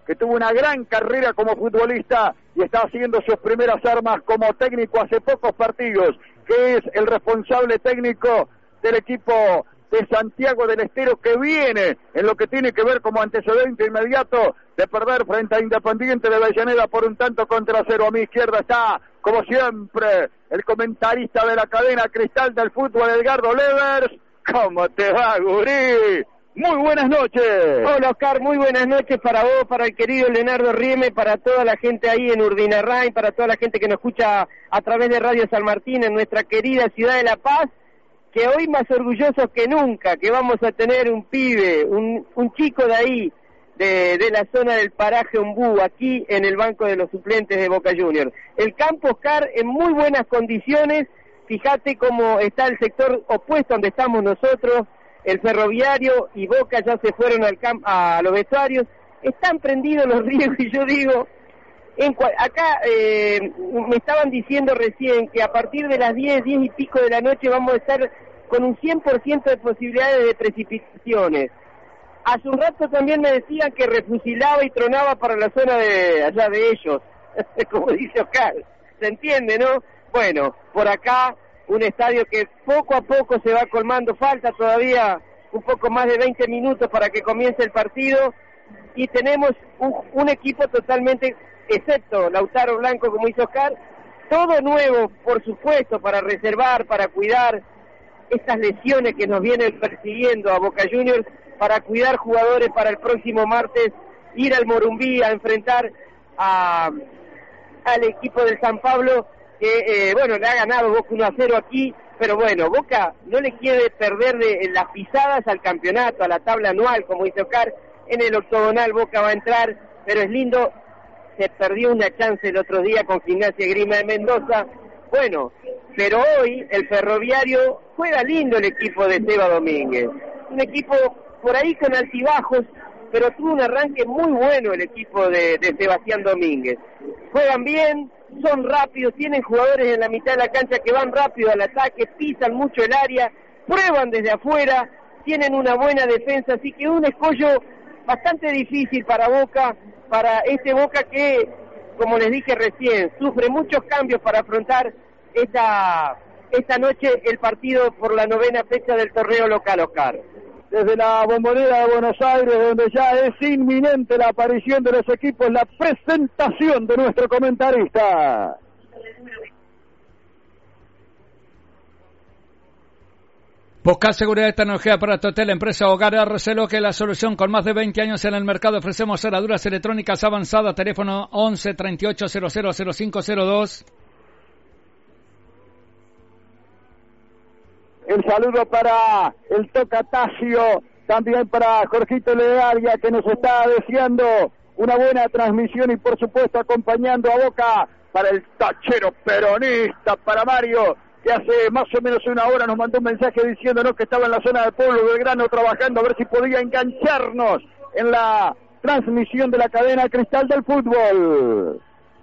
que tuvo una gran carrera como futbolista y está haciendo sus primeras armas como técnico hace pocos partidos, que es el responsable técnico del equipo de Santiago del Estero, que viene en lo que tiene que ver como antecedente inmediato de perder frente a Independiente de Avellaneda por 1-0. A mi izquierda está, como siempre, el comentarista de la cadena Cristal del Fútbol, Edgardo Levers. ¿Cómo te va, gurí? Muy buenas noches. Hola, Oscar, muy buenas noches para vos, para el querido Leonardo Rieme, para toda la gente ahí en Urdinarrain, para toda la gente que nos escucha a través de Radio San Martín en nuestra querida ciudad de La Paz, que hoy más orgullosos que nunca, que vamos a tener un pibe, un chico de ahí, de la zona del paraje Ombú, aquí en el banco de los suplentes de Boca Juniors. El campo, Oscar, en muy buenas condiciones. Fíjate cómo está el sector opuesto donde estamos nosotros, el Ferroviario y Boca ya se fueron a los vestuarios. Están prendidos los riegos y yo digo, acá me estaban diciendo recién que a partir de las 10 y pico de la noche vamos a estar con un 100% de posibilidades de precipitaciones. Hace un rato también me decían que refusilaba y tronaba para la zona de allá de ellos, como dice Oscar, ¿se entiende, no? Bueno, por acá un estadio que poco a poco se va colmando, falta todavía un poco más de 20 minutos para que comience el partido, y tenemos un equipo totalmente, excepto Lautaro Blanco, como dice Oscar, todo nuevo, por supuesto, para reservar, para cuidar estas lesiones que nos vienen persiguiendo a Boca Juniors, para cuidar jugadores para el próximo martes, ir al Morumbí a enfrentar al equipo del San Pablo, que bueno, le ha ganado Boca 1-0 aquí, pero bueno, Boca no le quiere perder de las pisadas al campeonato, a la tabla anual, como dice Oscar. En el octogonal Boca va a entrar, pero es lindo, se perdió una chance el otro día con Gimnasia y Grima de Mendoza. Bueno, pero hoy el Ferroviario juega lindo, el equipo de Seba Domínguez, un equipo por ahí con altibajos, pero tuvo un arranque muy bueno el equipo de Sebastián Domínguez. Juegan bien, son rápidos, tienen jugadores en la mitad de la cancha que van rápido al ataque, pisan mucho el área, prueban desde afuera, tienen una buena defensa, así que un escollo bastante difícil para Boca, para este Boca que, como les dije recién, sufre muchos cambios para afrontar esta noche el partido por la 9ª fecha del torneo local, Oscar. Desde la Bombonera de Buenos Aires, donde ya es inminente la aparición de los equipos, la presentación de nuestro comentarista. Busca seguridad y tecnología para tu hotel, empresa Hogar Arcelo, que es la solución con más de 20 años en el mercado. Ofrecemos cerraduras electrónicas avanzadas, teléfono 11 38 00 0502. El saludo para el Tocatacio, también para Jorgito Legaria, que nos está deseando una buena transmisión y por supuesto acompañando a Boca, para el tachero peronista, para Mario, que hace más o menos una hora nos mandó un mensaje diciéndonos que estaba en la zona del Pueblo Belgrano trabajando a ver si podía engancharnos en la transmisión de la cadena Cristal del Fútbol.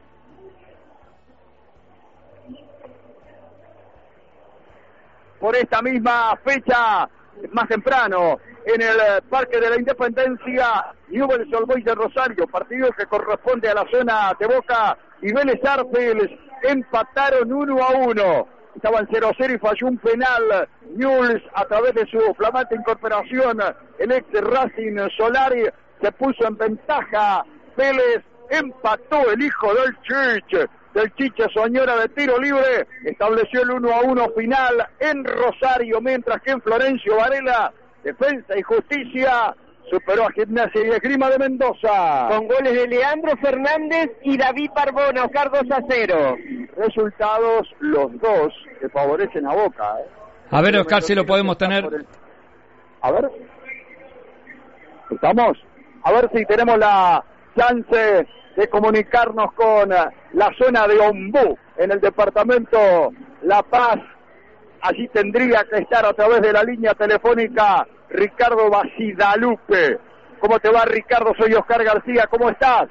Por esta misma fecha, más temprano, en el Parque de la Independencia, Newell's Old Boys de Rosario, partido que corresponde a la zona de Boca, y Vélez Arfield empataron 1-1. Estaban 0-0 y falló un penal Newell's a través de su flamante incorporación. El ex Racing Solari se puso en ventaja. Vélez empató, el hijo del Chiche Soñora de tiro libre, estableció el 1-1 final en Rosario, mientras que en Florencio Varela, Defensa y Justicia superó a Gimnasia y Esgrima de Mendoza. Con goles de Leandro Fernández y David Barbona, Oscar 2-0. Resultados los dos que favorecen a Boca. A ver, Oscar, si lo podemos tener. A ver. ¿Estamos? A ver si tenemos la chance de comunicarnos con la zona de Ombú, en el departamento La Paz. Allí tendría que estar a través de la línea telefónica Ricardo Basidalupe. ¿Cómo te va, Ricardo? Soy Oscar García, ¿cómo estás?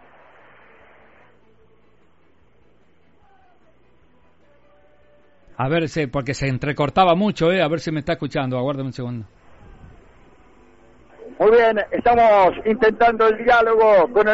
A ver, porque se entrecortaba mucho, a ver si me está escuchando, aguárdame un segundo. Muy bien, estamos intentando el diálogo con el